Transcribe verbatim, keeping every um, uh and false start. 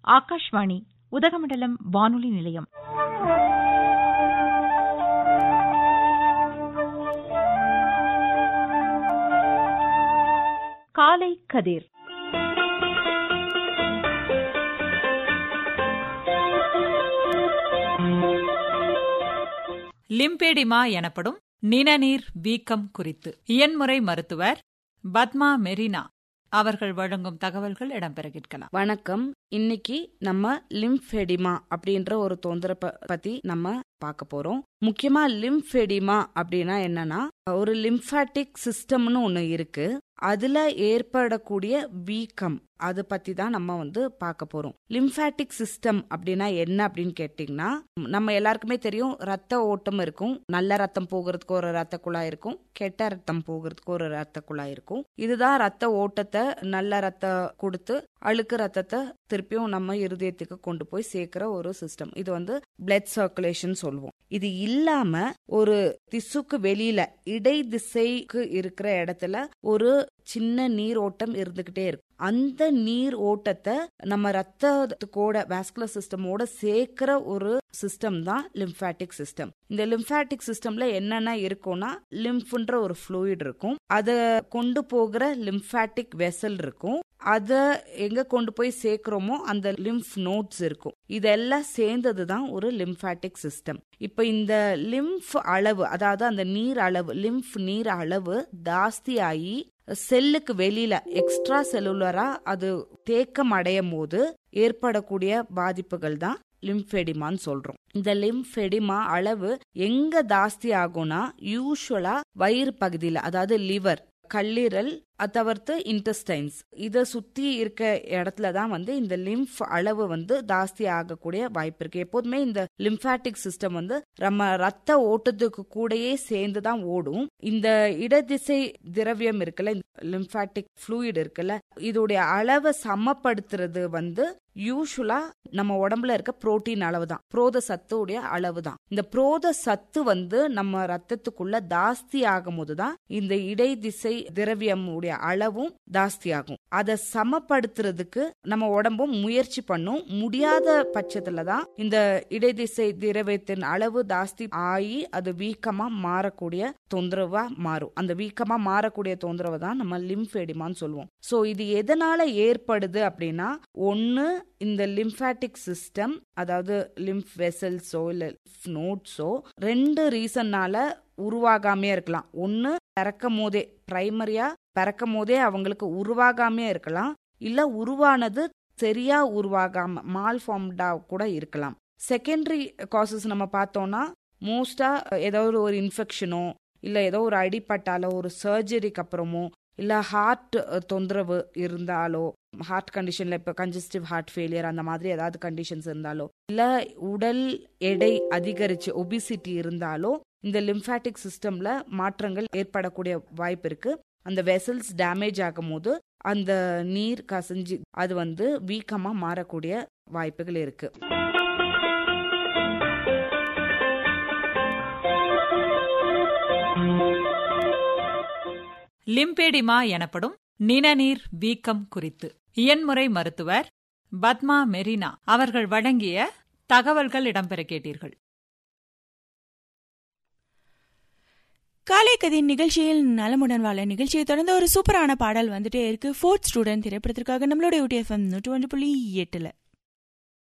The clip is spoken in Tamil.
ஆகாஷ்வாணி உதகமண்டலம் வானொலி நிலையம். காலை கதிர். லிம்பேடிமா எனப்படும் நிணநீர் வீக்கம் குறித்து இயன்முறை மருத்துவர் பத்மா மெரினா அவர்கள் வழங்கும் தகவல்கள் இடம்பெற கேட்கலாம். வணக்கம். இன்னைக்கு நம்ம லிம்பேடிமா அப்படின்ற ஒரு தொந்தரவை பத்தி நம்ம பார்க்க போறோம். முக்கியமா லிம்பேடிமா அப்படின்னா என்னன்னா, ஒரு லிம்பாட்டிக் சிஸ்டம்னு ஒண்ணு இருக்கு. அதுல ஏற்படக்கூடிய வீக்கம் அது பத்தி தான் நம்ம வந்து பார்க்க போறோம். லிம்பாட்டிக் சிஸ்டம் அப்படின்னா என்ன அப்படின்னு கேட்டீங்கன்னா, நம்ம எல்லாருக்குமே தெரியும், ரத்த ஓட்டம் இருக்கும். நல்ல ரத்தம் போகிறதுக்கு ஒரு ரத்த குழாய் இருக்கும், கெட்ட ரத்தம் போகிறதுக்கு ஒரு ரத்த குழாய் இருக்கும். இதுதான் ரத்த ஓட்டத்தை, நல்ல ரத்த கொடுத்து அழுக்கு ரத்தத்தை திருப்பியும் நம்ம இருதயத்துக்கு கொண்டு போய் சேர்க்கிற ஒரு சிஸ்டம். இது வந்து பிளட் சர்க்குலேஷன் சொல்லுவோம். இது இல்லாம ஒரு திசுக்கு வெளியில இடை திசைக்கு இருக்கிற இடத்துல ஒரு சின்ன நீர் ஓட்டம் இருந்துகிட்டே இருக்கும். அந்த நீர் ஓட்டத்தை நம்ம ரத்தத்துக்கோட வாஸ்குலர் சிஸ்டமோட சேர்க்கிற ஒரு சிஸ்டம் தான் லிம்பாட்டிக் சிஸ்டம். இந்த லிம்பாட்டிக் சிஸ்டம்ல என்னென்ன இருக்கும்னா, லிம்ப்ன்ற ஒரு ஃப்ளூயிட் இருக்கும், அத கொண்டு போகிற லிம்பாட்டிக் வெசல் இருக்கும், அத எங்க கொண்டு போய் சேர்க்கிறோமோ அந்த லிம்ப் நோட்ஸ் இருக்கும். இதெல்லாம் சேர்ந்ததுதான் ஒரு லிம்பாட்டிக் சிஸ்டம். இப்ப இந்த லிம்ப் அளவு, அதாவது அந்த நீர் அளவு, லிம்ப் நீர் அளவு ஜாஸ்தியாகி செல்லுக்கு வெளியில எக்ஸ்ட்ரா செல்லுலரா அது தேக்கம் அடையும் போது ஏற்படக்கூடிய பாதிப்புகள் தான் லிம்பேடிமான்னு சொல்றோம். இந்த லிம்பேடிமா அளவு எங்க ஜாஸ்தி ஆகும்னா, யூசுவலா வயிறு பகுதியில, அதாவது லிவர், கல்லீரல், தவிர்த்து இன்டெஸ்டைன்ஸ், இத சுத்தி இருக்க இடத்துலதான் வந்து இந்த லிம்ப் அளவு வந்து ஜாஸ்தி ஆகக்கூடிய வாய்ப்பு இருக்கு. எப்போதுமே இந்த லிம்பாட்டிக் சிஸ்டம் வந்து நம்ம ரத்த ஓட்டத்துக்கு கூடயே சேர்ந்துதான் ஓடும். இந்த இடதிசை திரவியம் இருக்குல்ல, லிம்பாட்டிக் ஃப்ளூயிட் இருக்குல்ல, இதோடைய அளவை சமப்படுத்துறது வந்து யூசுவலா நம்ம உடம்புல இருக்க புரோட்டீன் அளவு தான், புரோத சத்துடைய அளவு தான். இந்த புரோத சத்து வந்து நம்ம ரத்தத்துக்குள்ள ஜாஸ்தி ஆகும் போதுதான் இந்த இடை திசை திரவியம் அளவும் ஜாஸ்தி ஆகும். அதை சமப்படுத்துறதுக்கு நம்ம உடம்பும் முயற்சி பண்ணும். முடியாத பட்சத்துல தான் இந்த இடைதிசை திரவியத்தின் அளவு ஜாஸ்தி ஆகி அது வீக்கமா மாறக்கூடிய தொந்தரவா மாறும். அந்த வீக்கமா மாறக்கூடிய தொந்தரவை தான் நம்ம லிம்பேடிமான்னு சொல்லுவோம். சோ இது எதனால ஏற்படுது அப்படின்னா, ஒன்னு இந்த லிம்பாட்டிக் சிஸ்டம், அதாவது லிம்ப் வெசல்ஸோ இல்ல நோட்ஸோ ரெண்டு ரீசன்னால உருவாகாமே இருக்கலாம். ஒன்னு பிறக்கும் போதே, பிரைமரியா பிறக்கும் போதே அவங்களுக்கு உருவாகாமே இருக்கலாம், இல்ல உருவானது சரியா உருவாகாம மால்ஃபார்ம்டா கூட இருக்கலாம். செகண்டரி காசஸ் நம்ம பார்த்தோம்னா, மோஸ்டா ஏதாவது ஒரு இன்ஃபெக்ஷனோ இல்ல ஏதோ ஒரு அடிப்பட்டாலோ, ஒரு சர்ஜரிக்கு அப்புறமோ, இல்ல ஹார்ட் தொந்தரவு இருந்தாலோ, ஹார்ட் கண்டிஷன்ல இப்ப கன்ஜஸ்டிவ் ஹார்ட் ஃபெயிலியர் அந்த மாதிரி ஏதாவது கண்டிஷன்ஸ் இருந்தாலோ, இல்ல உடல் எடை அதிகரிச்சு ஒபிசிட்டி இருந்தாலோ இந்த லிம்பாட்டிக் சிஸ்டம்ல மாற்றங்கள் ஏற்படக்கூடிய வாய்ப்பு இருக்கு. அந்த வெசல்ஸ் டேமேஜ் ஆகும் போது அந்த நீர் கசிஞ்சு அது வந்து வீக்கமா மாறக்கூடிய வாய்ப்புகள் இருக்கு. லிம்பேடிமா எனப்படும் நிணநீர் வீக்கம் குறித்து இயன்முறை மருத்துவர் பத்மா மெரினா அவர்கள் வழங்கிய தகவல்கள் இடம்பெற கேட்டீர்கள். காலை கதிர் நிகழ்ச்சியில் நலமுடன் வாழ நிகழ்ச்சியை தொடர்ந்து ஒரு சூப்பரான பாடல் வந்துட்டே இருக்கு. ஃபோர்த் ஸ்டூடெண்ட் திரைப்படத்திற்காக நம்மளுடைய யூடிஎஃப்எம் நூற்றி ஒன்று புள்ளி எட்டுல